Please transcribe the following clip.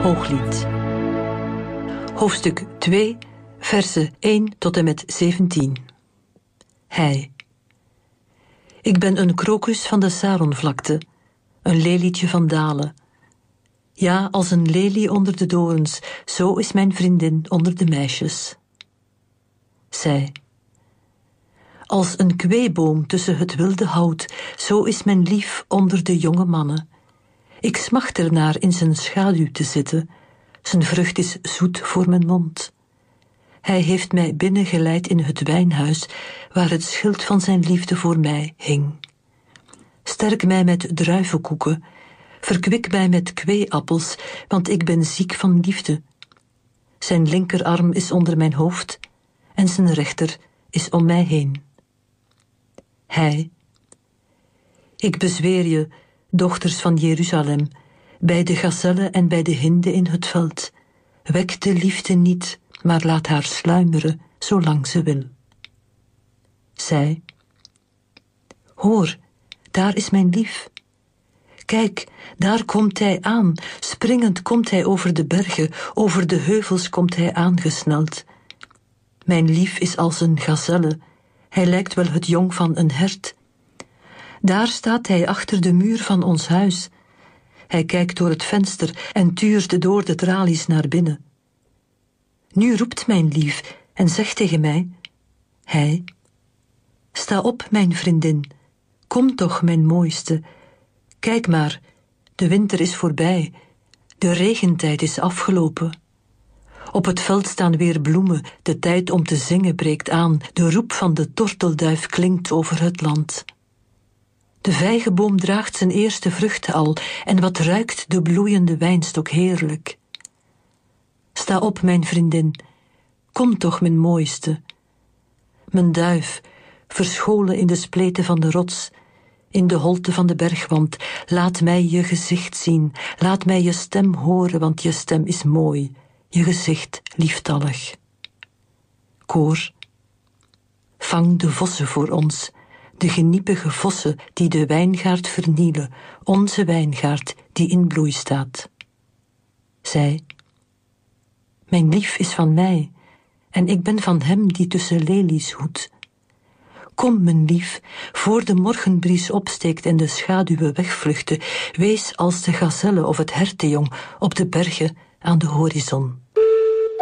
Hooglied. Hoofdstuk 2, versen 1 tot en met 17. Hij. Ik ben een krokus van de Saronvlakte, een lelietje van Dalen. Ja, als een lelie onder de dorens, zo is mijn vriendin onder de meisjes. Zij. Als een kweeboom tussen het wilde hout, zo is mijn lief onder de jonge mannen. Ik smacht ernaar in zijn schaduw te zitten, zijn vrucht is zoet voor mijn mond. Hij heeft mij binnengeleid in het wijnhuis, waar het schild van zijn liefde voor mij hing. Sterk mij met druivenkoeken, verkwik mij met kweeappels, want ik ben ziek van liefde. Zijn linkerarm is onder mijn hoofd, en zijn rechter is om mij heen. Hij. Ik bezweer je, dochters van Jeruzalem, bij de gazelle en bij de hinde in het veld, wek de liefde niet, maar laat haar sluimeren, zolang ze wil. Zij. Hoor, daar is mijn lief. Kijk, daar komt hij aan, springend komt hij over de bergen, over de heuvels komt hij aangesneld. Mijn lief is als een gazelle, hij lijkt wel het jong van een hert. Daar staat hij achter de muur van ons huis. Hij kijkt door het venster en tuurt door de tralies naar binnen. Nu roept mijn lief en zegt tegen mij, hij, sta op, mijn vriendin, kom toch, mijn mooiste. Kijk maar, de winter is voorbij, de regentijd is afgelopen. Op het veld staan weer bloemen, de tijd om te zingen breekt aan, de roep van de tortelduif klinkt over het land. De vijgenboom draagt zijn eerste vruchten al, en wat ruikt de bloeiende wijnstok heerlijk. Sta op, mijn vriendin, kom toch, mijn mooiste. Mijn duif, verscholen in de spleten van de rots, in de holte van de bergwand, laat mij je gezicht zien, laat mij je stem horen, want je stem is mooi, je gezicht lieftallig. Koor, vang de vossen voor ons, de geniepige vossen die de wijngaard vernielen, onze wijngaard die in bloei staat. Zij, mijn lief is van mij, en ik ben van hem die tussen lelies hoedt. Kom, mijn lief, voor de morgenbries opsteekt en de schaduwen wegvluchten, wees als de gazelle of het hertenjong op de bergen aan de horizon.